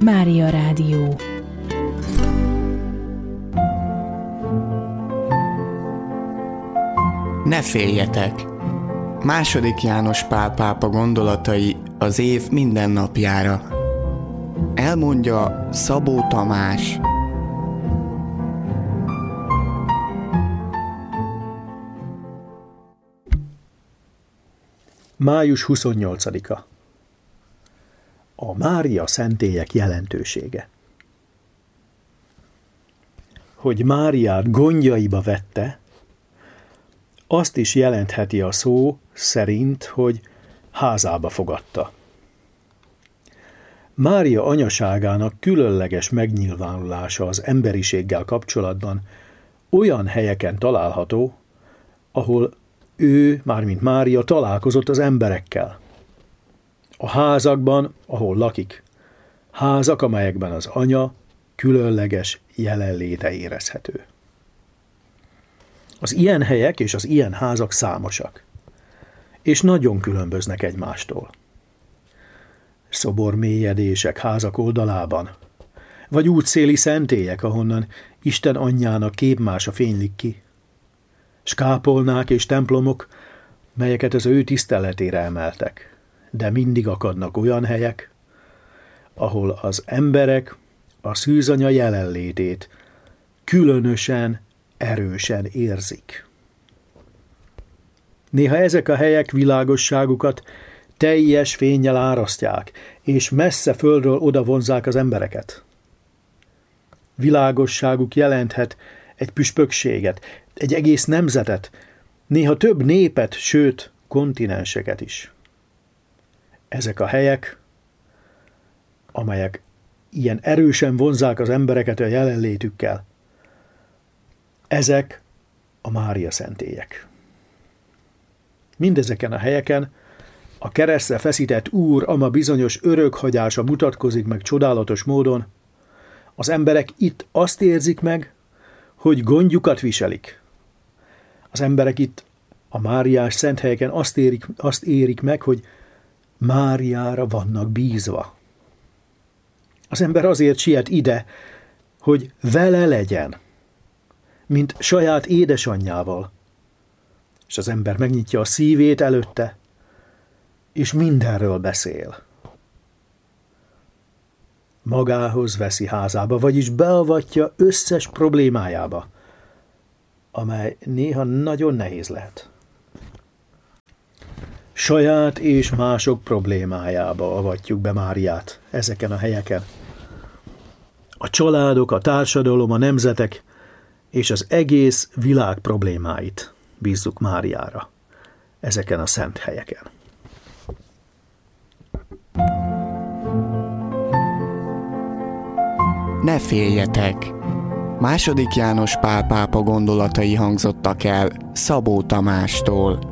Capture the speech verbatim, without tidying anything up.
Mária Rádió. Ne féljetek! Második János Pál pápa gondolatai az év minden napjára. Elmondja Szabó Tamás. május huszonnyolcadika. A Mária szentélyek jelentősége. Hogy Máriát gondjaiba vette, azt is jelentheti a szó szerint, hogy házába fogadta. Mária anyaságának különleges megnyilvánulása az emberiséggel kapcsolatban olyan helyeken található, ahol ő, mármint Mária, találkozott az emberekkel. A házakban, ahol lakik. Házak, amelyekben az anya különleges jelenléte érezhető. Az ilyen helyek és az ilyen házak számosak, és nagyon különböznek egymástól. Szobormélyedések házak oldalában, vagy útszéli szentélyek, ahonnan Isten anyjának képmása fénylik ki, s kápolnák és templomok, melyeket az ő tiszteletére emeltek, de mindig akadnak olyan helyek, ahol az emberek a szűzanya jelenlétét különösen, erősen érzik. Néha ezek a helyek világosságukat teljes fénnyel árasztják, és messze földről oda vonzzák az embereket. Világosságuk jelenthet egy püspökséget, egy egész nemzetet, néha több népet, sőt, kontinenseket is. Ezek a helyek, amelyek ilyen erősen vonzzák az embereket a jelenlétükkel, ezek a Mária szentélyek. Mindezeken a helyeken a keresztre feszített Úr ama bizonyos örökhagyása mutatkozik meg csodálatos módon. Az emberek itt azt érzik meg, hogy gondjukat viselik. Az emberek itt a máriás szent helyeken azt érik, azt érik meg, hogy Máriára vannak bízva. Az ember azért siet ide, hogy vele legyen, mint saját édesanyjával. És az ember megnyitja a szívét előtte, és mindenről beszél. Magához veszi házába, vagyis beavatja összes problémájába, amely néha nagyon nehéz lehet. Saját és mások problémájába avatjuk be Máriát ezeken a helyeken. A családok, a társadalom, a nemzetek és az egész világ problémáit bízzuk Máriára ezeken a szent helyeken. Ne féljetek! Második János Pál pápa gondolatai hangzottak el Szabó Tamástól.